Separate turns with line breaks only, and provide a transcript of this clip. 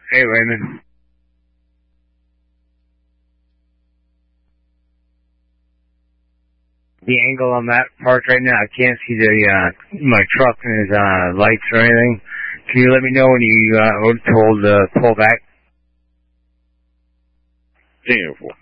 Hey, Raymond. The angle on that part right now, I can't see my truck and his lights or anything. Can you let me know when you were told to pull back?
10-4.